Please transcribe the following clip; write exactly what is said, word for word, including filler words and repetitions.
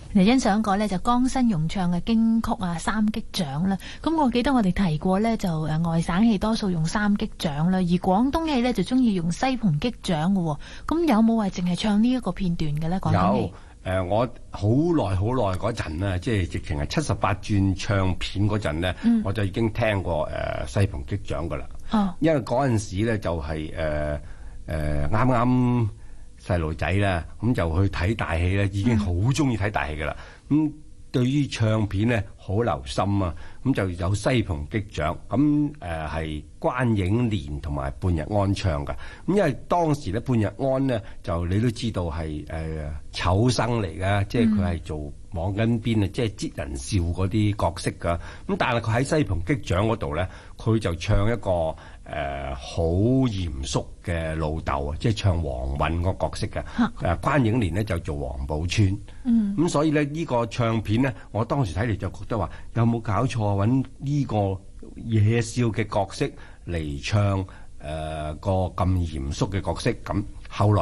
你欣賞過咧就江新容唱嘅京曲啊三擊掌啦，咁我記得我哋提過咧就誒外省戲多數用三擊掌啦，而廣東戲咧就中意用西掤擊掌嘅，咁有冇話淨係唱呢一個片段嘅咧？廣東戲有誒、呃，我好耐好耐嗰陣咧，即係直情係七十八轉唱片嗰陣咧，嗯、我就已經聽過誒、呃、西掤擊掌噶啦。哦，因為嗰陣時咧就係誒誒啱啱細路仔啦，咁就去睇大戲咧，已經好中意睇大戲噶啦。咁、嗯、對於唱片咧好留心啊，咁就有西掤擊掌，咁誒係關影蓮同埋半日安唱噶。咁因為當時咧半日安咧就你都知道係誒丑生嚟噶，即係佢係做網巾邊啊，即係接人笑嗰啲角色噶。咁但係佢喺西掤擊掌嗰度咧，佢就唱一個誒好嚴肅嘅老豆啊，即係唱黃韻個角色嘅。誒、呃、關影蓮咧就做黃寶釧。嗯，咁所以咧呢、這個唱片咧，我當時睇嚟就覺得話有冇搞錯揾呢個野笑嘅角色嚟唱誒、呃、個咁嚴肅嘅角色咁。後來